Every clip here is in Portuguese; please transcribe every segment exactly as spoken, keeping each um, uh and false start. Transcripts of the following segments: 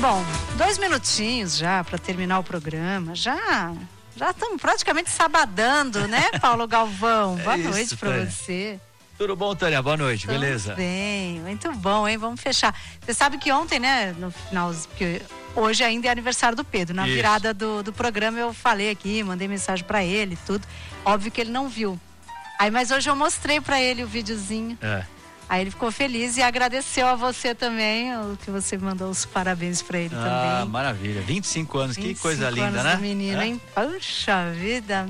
Bom, dois minutinhos já para terminar o programa. Já já estamos praticamente sabadando, né, Paulo Galvão? É Boa isso, noite para Tânia. você. Tudo bom, Tânia? Boa noite, Tudo beleza? bem, muito bom, hein? Vamos fechar. Você sabe que ontem, né, no final, porque hoje ainda é aniversário do Pedro. Na Isso. virada do, do programa eu falei aqui, mandei mensagem para ele, tudo. Óbvio que ele não viu. Aí, mas hoje eu mostrei para ele o videozinho. É. Aí ele ficou feliz e agradeceu a você também, o que você mandou os parabéns pra ele Ah, também. maravilha. vinte e cinco anos, que vinte e coisa cinco linda, anos né? do menino, É? hein? Puxa vida.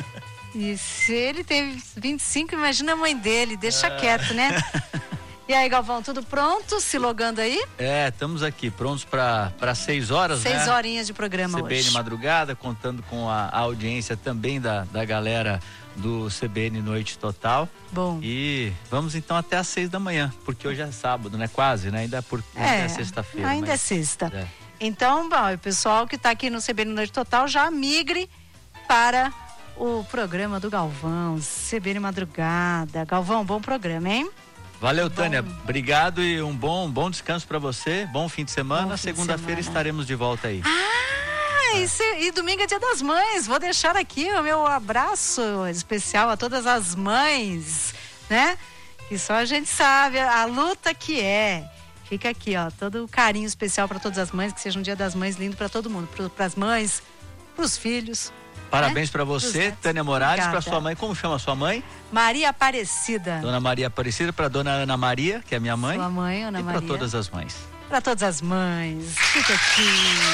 E se ele teve vinte e cinco, imagina a mãe dele, deixa É. quieto, né? E aí, Galvão, tudo pronto? Se logando aí? É, estamos aqui prontos para seis horas, né? Seis horinhas de programa C B N hoje. Madrugada, contando com a, a audiência também da, da galera do C B N Noite Total. Bom. E vamos então até às seis da manhã, porque hoje é sábado, né? Quase, né? Ainda, por, ainda é, É, sexta-feira. ainda mas- é sexta. É. Então, bom, o pessoal que está aqui no C B N Noite Total já migre para o programa do Galvão, C B N Madrugada. Galvão, bom programa, hein? Valeu, Bom. Tânia. Obrigado e um bom, bom descanso para você. Bom fim de semana. Bom fim de Segunda-feira semana. estaremos de volta aí. Ah, e, se- e domingo é Dia das Mães. Vou deixar aqui o meu abraço especial a todas as mães, né? Que só a gente sabe a, a luta que é. Fica aqui, ó, todo o carinho especial para todas as mães, que seja um Dia das Mães lindo para todo mundo, para as mães, para os filhos. Parabéns para Dos você, netos. Tânia Moraes, para Obrigada. sua mãe. Como chama a sua mãe? Maria Aparecida. Dona Maria Aparecida, para Dona Ana Maria, que é minha mãe. Sua mãe, Ana e para Maria. todas as mães. Para todas as mães. Fica aqui.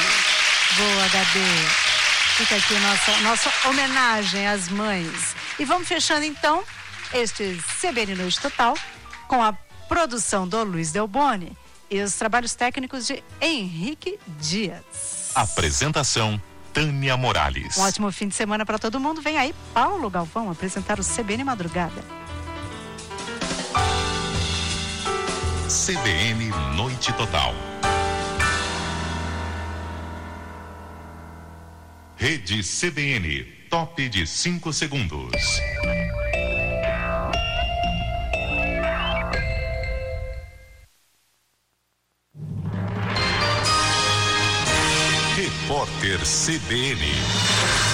Boa, H D. Fica aqui nossa, nossa homenagem às mães. E vamos fechando então este C B N Noite Total com a produção do Luiz Delboni e os trabalhos técnicos de Henrique Dias. Apresentação Tânia Morales. Um ótimo fim de semana para todo mundo. Vem aí Paulo Galvão apresentar o C B N Madrugada. C B N Noite Total. Rede C B N, top de cinco segundos. Repórter C B N.